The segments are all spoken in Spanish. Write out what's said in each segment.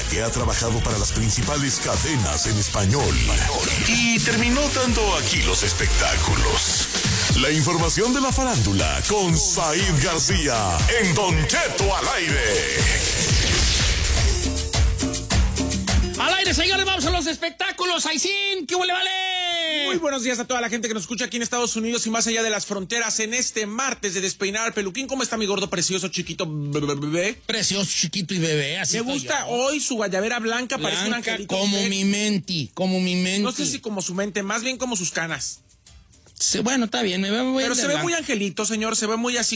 que ha trabajado para las principales cadenas en español y terminó dando aquí los espectáculos. La información de la farándula con Said García en Don Cheto al aire. Al aire, señores, vamos a los espectáculos. ¡Aicín! ¿Qué huele, vale? Muy buenos días a toda la gente que nos escucha aquí en Estados Unidos y más allá de las fronteras en este martes de Despeinar al Peluquín. ¿Cómo está mi gordo, precioso, chiquito, bebé? Precioso, chiquito y bebé, así Me gusta hoy su guayabera blanca, parece un angelito. Como mi menti. No sé si como su mente, más bien como sus canas. Bueno, está bien, me veo muy Pero se ve blanco. muy angelito, señor, se ve muy así.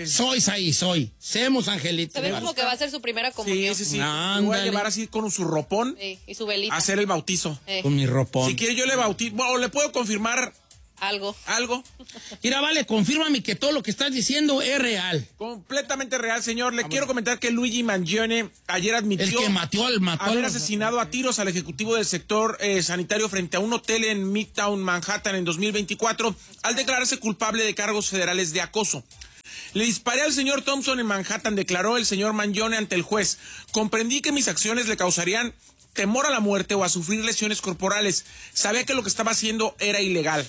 Soy. Seamos angelitos. Se ve como que va a ser su primera comunión. Sí. Ándale. Lo voy a llevar así con su ropón. Sí, y su velita. A hacer el bautizo. Con mi ropón. Si quiere yo le bautizo, o le puedo confirmar Algo. Mira, vale, confírmame que todo lo que estás diciendo es real. Completamente real, señor. Le quiero comentar que Luigi Mangione ayer admitió El que mató haber asesinado a tiros al ejecutivo del sector sanitario frente a un hotel en Midtown Manhattan en 2024 al declararse culpable de cargos federales de acoso. Le disparé al señor Thompson en Manhattan, declaró el señor Mangione ante el juez. Comprendí que mis acciones le causarían temor a la muerte o a sufrir lesiones corporales. Sabía que lo que estaba haciendo era ilegal.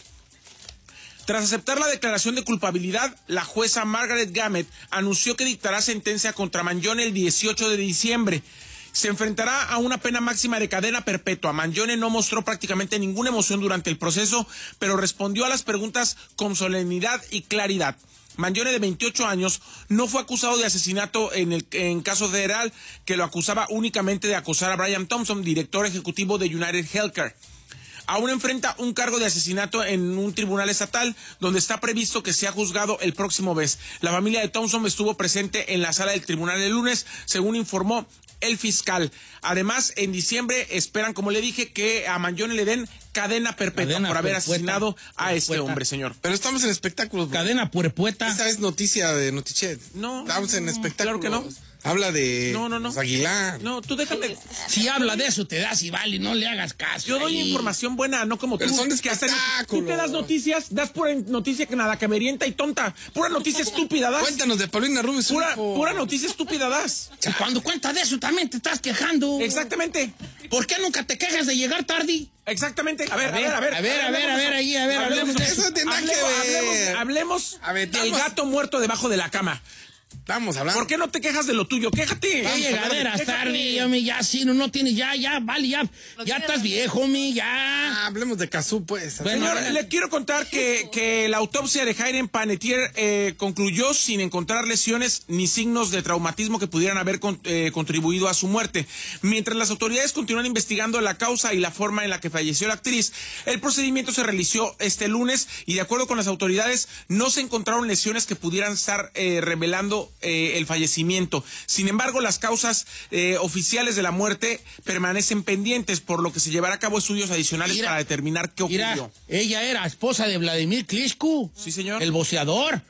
Tras aceptar la declaración de culpabilidad, la jueza Margaret Gamet anunció que dictará sentencia contra Mangione el 18 de diciembre. Se enfrentará a una pena máxima de cadena perpetua. Mangione no mostró prácticamente ninguna emoción durante el proceso, pero respondió a las preguntas con solemnidad y claridad. Mangione, de 28 años, no fue acusado de asesinato en caso federal, que lo acusaba únicamente de acosar a Brian Thompson, director ejecutivo de United Healthcare. Aún enfrenta un cargo de asesinato en un tribunal estatal, donde está previsto que sea juzgado el próximo mes. La familia de Thompson estuvo presente en la sala del tribunal el lunes, según informó el fiscal. Además, en diciembre esperan, como le dije, que a Mangione le den cadena perpetua por haber asesinado a este hombre, señor. Pero estamos en espectáculos. Cadena puerpueta. Esa es noticia de Notichet. No. Estamos en espectáculos. Claro que no. Habla de No. Aguilar. No, tú déjame. Si habla de eso, te das y vale, no le hagas caso. Yo doy información buena, no como Pero tú. son de que hasta espectáculos. tú que das noticias, das pura noticia que nada, que verienta y tonta. Pura noticia estúpida das. Cuéntanos de Paulina Rubio. Pura noticia estúpida das. Si cuando cuentas de eso también te estás quejando. Exactamente. ¿Por qué nunca te quejas de llegar tarde? Exactamente. A ver. Hablemos de eso. Eso tiene nada que ver. Hablemos A ver, del gato muerto debajo de la cama. Estamos hablando. ¿Por qué no te quejas de lo tuyo? Quéjate. ¿Qué llegaderas tarde, homie? Ya, sí, no tienes, vale, ya estás viejo, homie, ya. Hablemos de Cazú, pues. Bueno, Señor, le quiero contar que la autopsia de Hayden Panettiere concluyó sin encontrar lesiones ni signos de traumatismo que pudieran haber contribuido a su muerte. Mientras las autoridades continúan investigando la causa y la forma en la que falleció la actriz, el procedimiento se realizó este lunes y, de acuerdo con las autoridades, no se encontraron lesiones que pudieran estar revelando el fallecimiento. Sin embargo, las causas oficiales de la muerte permanecen pendientes, por lo que se llevará a cabo estudios adicionales para determinar qué ocurrió. Ella era esposa de Vladimir Klitschko. Sí, señor. El boxeador.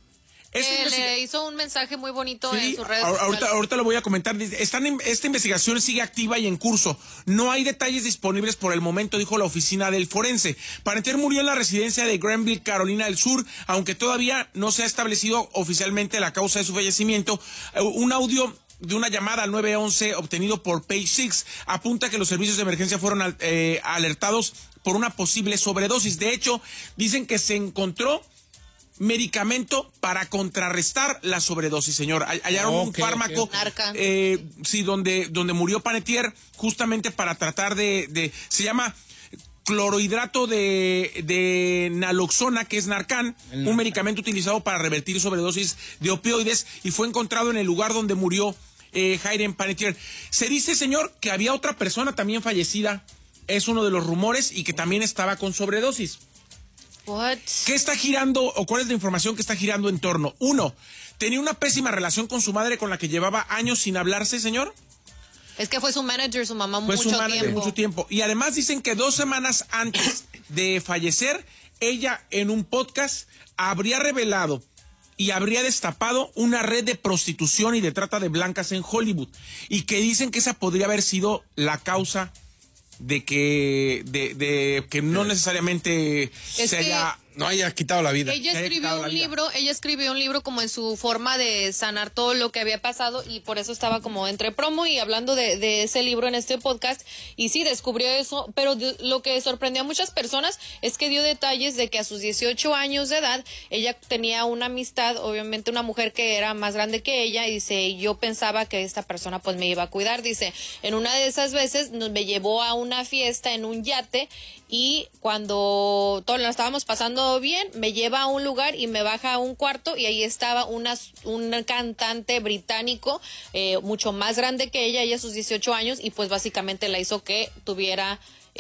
Le hizo un mensaje muy bonito en sus redes sociales. Ahorita lo voy a comentar. Esta investigación sigue activa y en curso. No hay detalles disponibles por el momento, dijo la oficina del forense. Panettiere murió en la residencia de Greenville, Carolina del Sur, aunque todavía no se ha establecido oficialmente la causa de su fallecimiento. Un audio de una llamada al 911 obtenido por Page Six apunta que los servicios de emergencia fueron alertados por una posible sobredosis. De hecho, dicen que se encontró medicamento para contrarrestar la sobredosis, señor. Hallaron un fármaco, Narcan. donde murió Panettiere, justamente para tratar se llama clorhidrato de naloxona, que es Narcan, un medicamento utilizado para revertir sobredosis de opioides, y fue encontrado en el lugar donde murió Hayden Panettiere. Se dice, señor, que había otra persona también fallecida, es uno de los rumores, y que también estaba con sobredosis. What? ¿Qué está girando o cuál es la información que está girando en torno? Uno, tenía una pésima relación con su madre, con la que llevaba años sin hablarse, señor. Es que fue su manager, su mamá, Fue mucho su manager tiempo. mucho tiempo. Y además dicen que 2 semanas antes de fallecer, ella en un podcast habría revelado y habría destapado una red de prostitución y de trata de blancas en Hollywood. Y que dicen que esa podría haber sido la causa de que no necesariamente se haya no haya quitado la vida. Ella escribió un libro como en su forma de sanar todo lo que había pasado y por eso estaba como entre promo y hablando de ese libro en este podcast y sí, descubrió eso, pero lo que sorprendió a muchas personas es que dio detalles de que a sus 18 años de edad ella tenía una amistad, obviamente una mujer que era más grande que ella y dice, yo pensaba que esta persona pues me iba a cuidar, dice, en una de esas veces me llevó a una fiesta en un yate y cuando todos lo estábamos pasando bien, me lleva a un lugar y me baja a un cuarto y ahí estaba un cantante británico mucho más grande que ella a sus 18 años y pues básicamente la hizo que tuviera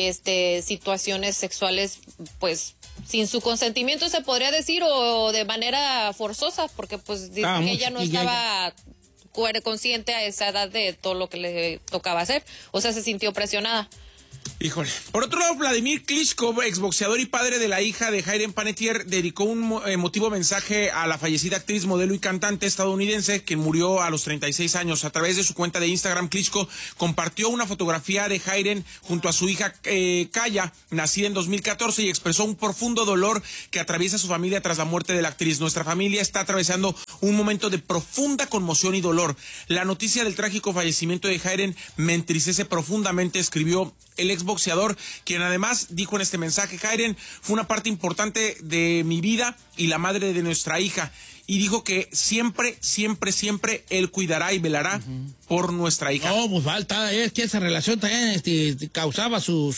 situaciones sexuales pues sin su consentimiento se podría decir o de manera forzosa porque pues ella no estaba consciente a esa edad de todo lo que le tocaba hacer, o sea se sintió presionada. Híjole. Por otro lado, Vladimir Klitschko, exboxeador y padre de la hija de Hayden Panettiere, dedicó un emotivo mensaje a la fallecida actriz, modelo y cantante estadounidense que murió a los 36 años. A través de su cuenta de Instagram, Klitschko compartió una fotografía de Hayden junto a su hija Kaya, nacida en 2014, y expresó un profundo dolor que atraviesa su familia tras la muerte de la actriz. Nuestra familia está atravesando un momento de profunda conmoción y dolor. La noticia del trágico fallecimiento de Hayden me entristece profundamente, escribió el exboxeador, quien además dijo en este mensaje, Hayden fue una parte importante de mi vida y la madre de nuestra hija, y dijo que siempre, siempre, siempre él cuidará y velará por nuestra hija. No, pues falta, es que esa relación también causaba su,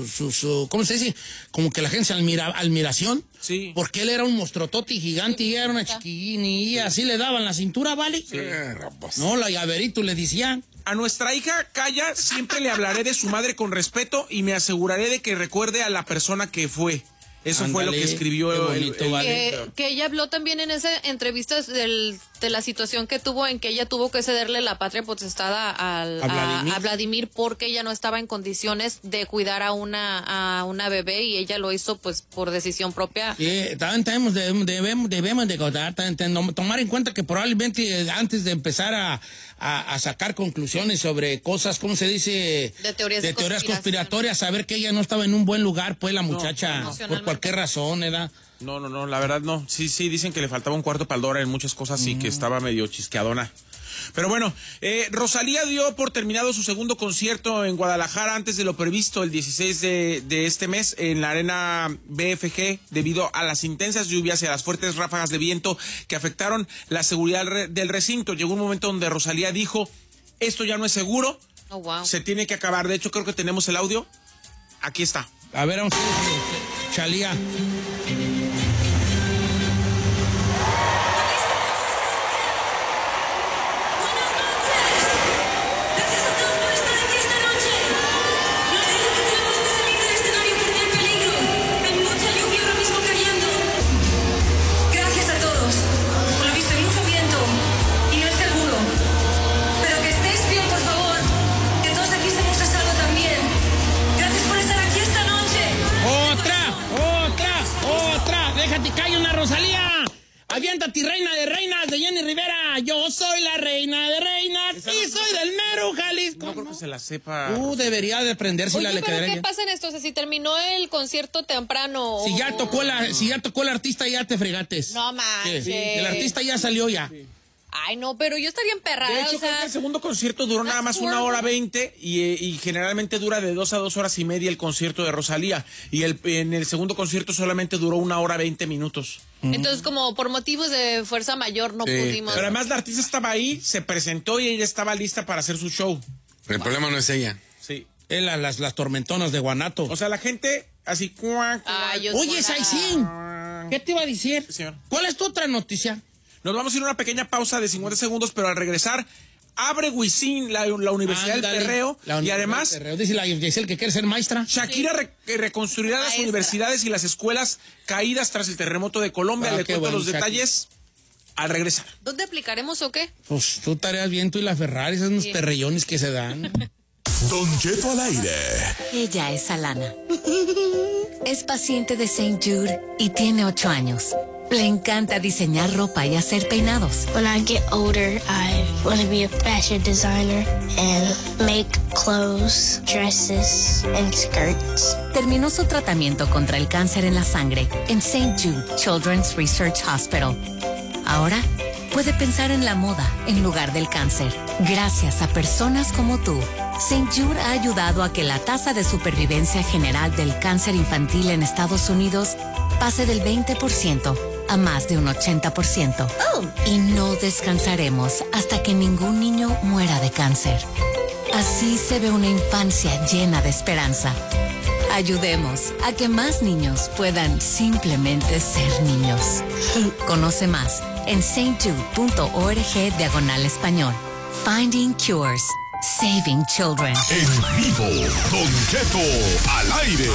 ¿cómo se dice? Como que la gente se admiración. Sí. Porque él era un monstruotote gigante y ella era una chiquillina y así le daban la cintura, ¿vale? Sí. No, la llaverito le decían. A nuestra hija Kaya siempre le hablaré de su madre con respeto y me aseguraré de que recuerde a la persona que fue. Eso fue lo que escribió que ella habló también en esa entrevista de la situación que tuvo en que ella tuvo que cederle la patria potestad a Vladimir porque ella no estaba en condiciones de cuidar a una bebé y ella lo hizo pues por decisión propia. Sí, también debemos de tomar en cuenta que probablemente antes de empezar a sacar conclusiones sobre cosas, ¿cómo se dice? De teorías conspiratorias, saber que ella no estaba en un buen lugar, pues la muchacha, por cualquier razón, ¿verdad? No, la verdad no. Sí, dicen que le faltaba un cuarto para el dólar en muchas cosas y que estaba medio chisqueadona. Pero bueno, Rosalía dio por terminado su segundo concierto en Guadalajara antes de lo previsto el 16 de este mes en la arena BFG debido a las intensas lluvias y a las fuertes ráfagas de viento que afectaron la seguridad del recinto. Llegó un momento donde Rosalía dijo, esto ya no es seguro, se tiene que acabar. De hecho, creo que tenemos el audio. Aquí está. A ver, vamos a ver, Chalía. Rosalía, aviéntate, reina de reinas de Jenny Rivera. Yo soy la reina de reinas y soy del mero Jalisco. No creo que se la sepa. Debería de aprenderse. Oye, pero ¿qué pasa en esto? O sea, si terminó el concierto temprano. Si ya tocó el artista, ya te fregates. No manches. Sí, el artista ya salió ya. Sí. Ay, no, pero yo estaría emperrada. De hecho, creo que el segundo concierto duró nada más 1:20 y generalmente dura de 2 a 2 horas y media el concierto de Rosalía. Y en el segundo concierto solamente duró 1:20. Entonces, como por motivos de fuerza mayor no pudimos. Pero además la artista estaba ahí, se presentó y ella estaba lista para hacer su show. Pero el problema no es ella. Sí. Las tormentonas de Guanato. O sea, la gente así... Oye, Saicín, ¿qué te iba a decir? Sí, señor. ¿Cuál es tu otra noticia? Nos vamos a ir a una pequeña pausa de 50 segundos, pero al regresar, abre Wisin, la Universidad del Perreo, y además... Dice la Giselle que quiere ser maestra. Shakira reconstruirá las universidades y las escuelas caídas tras el terremoto de Colombia. Le cuento los detalles al regresar. ¿Dónde aplicaremos o qué? Pues tú tareas bien, tú y la Ferrari, esos unos perrellones que se dan. Don Cheto al aire. Ella es Alana. Es paciente de St. Jude y tiene 8 años. Le encanta diseñar ropa y hacer peinados. When I get older, I want to be a fashion designer and make clothes, dresses, and skirts. Terminó su tratamiento contra el cáncer en la sangre en St. Jude Children's Research Hospital. Ahora puede pensar en la moda en lugar del cáncer. Gracias a personas como tú, St. Jude ha ayudado a que la tasa de supervivencia general del cáncer infantil en Estados Unidos pase del 20% a más de un 80%. Y no descansaremos hasta que ningún niño muera de cáncer. Así se ve una infancia llena de esperanza. Ayudemos a que más niños puedan simplemente ser niños. Conoce más en stjude.org/español. Finding Cures. Saving Children. En vivo, Don Cheto al aire.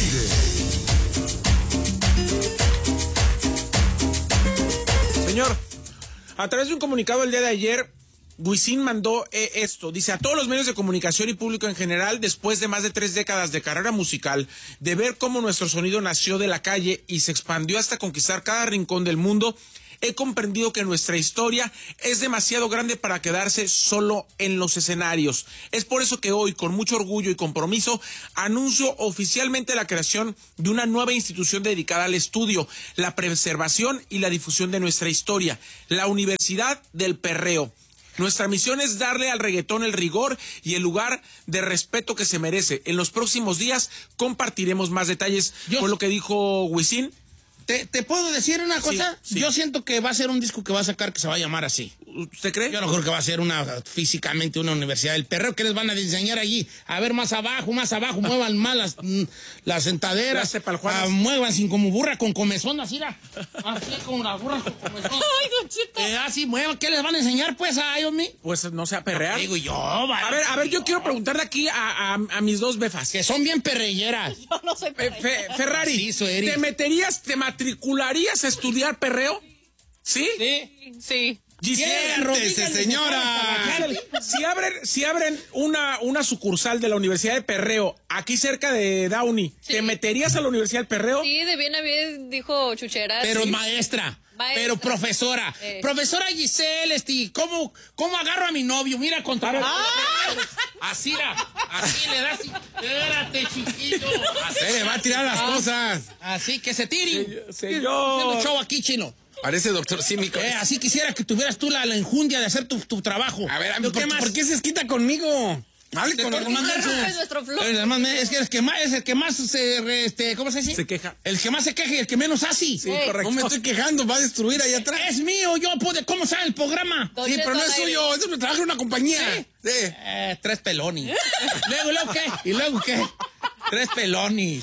Señor, a través de un comunicado el día de ayer, Wisin mandó esto. Dice: a todos los medios de comunicación y público en general, después de más de 3 décadas de carrera musical, de ver cómo nuestro sonido nació de la calle y se expandió hasta conquistar cada rincón del mundo, he comprendido que nuestra historia es demasiado grande para quedarse solo en los escenarios. Es por eso que hoy, con mucho orgullo y compromiso, anuncio oficialmente la creación de una nueva institución dedicada al estudio, la preservación y la difusión de nuestra historia, la Universidad del Perreo. Nuestra misión es darle al reggaetón el rigor y el lugar de respeto que se merece. En los próximos días compartiremos más detalles con lo que dijo Wisin. ¿Te puedo decir una cosa? Sí. Yo siento que va a ser un disco que va a sacar que se va a llamar así. ¿Usted cree? Yo no creo que va a ser físicamente una Universidad del Perreo. ¿Qué les van a diseñar allí? A ver, más abajo, muevan más las sentaderas. Muevan como burra con comezón, así como la burra con comezón. Ay, Don Cheto. Así muevan. ¿Qué les van a enseñar, pues, a ellos, mi? Pues no sé, a perrear. Digo yo, vale. A ver, yo quiero preguntarle aquí a mis dos befas. Que son bien perreyeras. Yo no soy Ferrari, Sí, eso eres. ¿te matricularías a estudiar perreo? ¿Sí? Sí. Siéntese, señora. Si abren una sucursal de la Universidad de Perreo aquí cerca de Downey, Sí. ¿te meterías a la Universidad del Perreo? Sí, de bien a bien, dijo Chuchera. Pero sí. maestra. Maestra. Pero profesora. Profesora Giselle, ¿cómo agarro a mi novio? Mira, así le das. Espérate, chiquillo. Se le va a tirar las cosas. Así que se tire. Señor. Haciendo show aquí, chino. Parece doctor Símico. Así quisiera que tuvieras tú la enjundia de hacer tu trabajo. A ver, ¿Qué más? ¿por qué se esquita conmigo? Hable con Porque Armando. Es nuestro flow. Es que es el que más ¿cómo se dice? Se queja. El que más se queja y el que menos hace. Sí, correcto. No me estoy quejando, va a destruir allá atrás. Es mío, yo pude. ¿Cómo sabe el programa? Don Sí, Cheto pero no al es aire. suyo, eso me trabaja en una compañía. Sí. 3 pelones. ¿Luego qué? ¿Y luego qué? 3 pelones.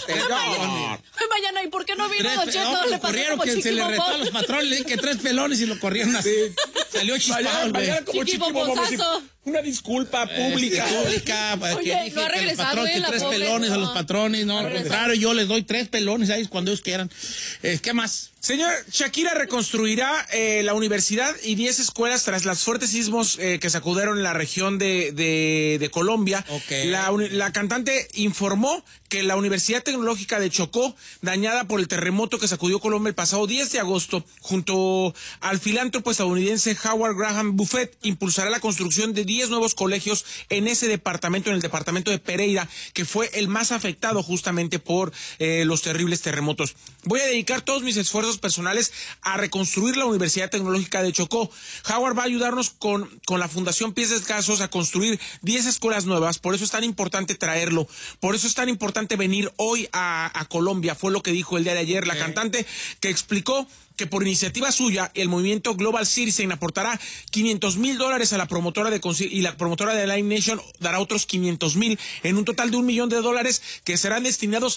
Ay, mañana, ¿y por qué no vino Don Cheto? Lo Le pasó corrieron, como que se le retó a chiquimopón. los patrones, le dije que 3 pelones y lo corrieron así. Salió chispado el güey. Mañana como Chiquimopónzazo. chiquimopón, una disculpa pública. Pública, Oye, que dije no ha que los regresado, patrones, la 3 pobre, pelones a los no. patrones, no, al contrario, yo les doy 3 pelones ahí cuando ellos quieran. ¿Qué más? Señor, Shakira reconstruirá la universidad y 10 escuelas tras los fuertes sismos que sacudieron en la región de Colombia. Okay. La cantante informó que la Universidad Tecnológica de Chocó, dañada por el terremoto que sacudió Colombia el pasado 10 de agosto, junto al filántropo estadounidense Howard Graham Buffett, impulsará la construcción de 10 nuevos colegios en ese departamento, en el departamento de Pereira, que fue el más afectado justamente por los terribles terremotos. Voy a dedicar todos mis esfuerzos personales a reconstruir la Universidad Tecnológica de Chocó. Howard va a ayudarnos con la Fundación Pies Descalzos a construir 10 escuelas nuevas, por eso es tan importante traerlo, por eso es tan importante venir hoy a Colombia, fue lo que dijo el día de ayer la cantante, que explicó que por iniciativa suya, el movimiento Global Citizen aportará $500,000 a la promotora y la promotora de Live Nation dará otros 500,000 en un total de $1 millón que serán destinados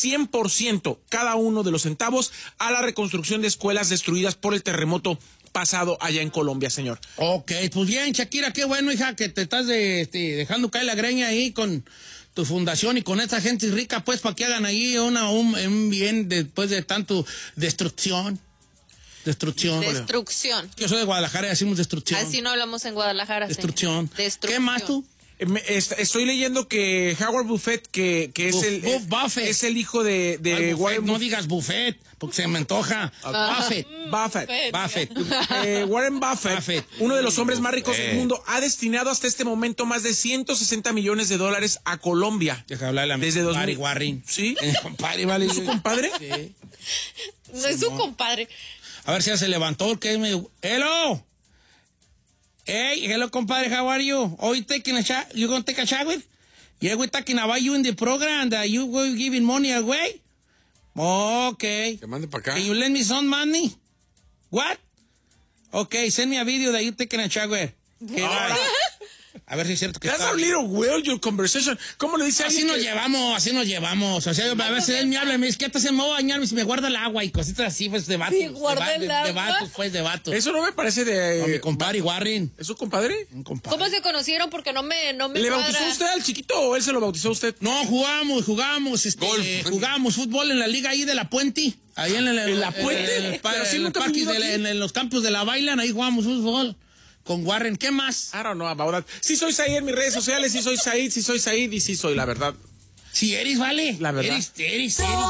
100% cada uno de los centavos a la reconstrucción de escuelas destruidas por el terremoto pasado allá en Colombia, señor. Ok, pues bien, Shakira, qué bueno, hija, que te estás dejando caer la greña ahí con tu fundación y con esta gente rica, pues, para que hagan ahí un bien después de tanto destrucción. Destrucción. Yo soy de Guadalajara y decimos destrucción. Así no hablamos en Guadalajara. Destrucción. Señor. ¿Qué más tú? Estoy leyendo que Howard Buffett, que es Buffett. es el hijo de Buffett, Warren no digas Buffett, porque se me antoja. Buffett. Warren Buffett, uno de los hombres más ricos del mundo, ha destinado hasta este momento más de $160 millones a Colombia. Deja hablarle a mi Desde compadre 2000. Warren. ¿Sí? Compadre, vale. ¿Es su compadre? Sí. No es su compadre. A ver si ya se levantó, que es medio... ¡Hello! Hey, hello, compadre, how are you? Oh, you gonna take a shower? Yeah, we're talking about you in the program that you were giving money away. Okay. Que mande para acá. Can you lend me some money? What? Okay, send me a video that you taking a shower. Okay, bye. A ver si es cierto que That's está... a little weird, your conversation. ¿Cómo le dice a Así alguien nos llevamos. O sea, a veces él me habla y me dice, ¿qué te hace? Me voy a bañar y me guarda el agua y cositas así, pues, de vatos. Sí, guarda el agua. De vatos. Eso no me parece de... No, mi compadre Warren. ¿Es su compadre? Un compadre. ¿Cómo se conocieron? Porque no me ¿Le bautizó cuadra. usted al chiquito o él se lo bautizó a usted? No, jugamos, jugábamos fútbol en la liga ahí de La Puente. Ahí en La Puente? Pero sí nunca he venido aquí. En los campos de la Bailan, ahí jugamos fútbol. Con Warren, ¿qué más? I don't know about that. Sí soy Said en mis redes sociales, sí soy Said y sí soy la verdad. Si eres, vale. La verdad. Eres.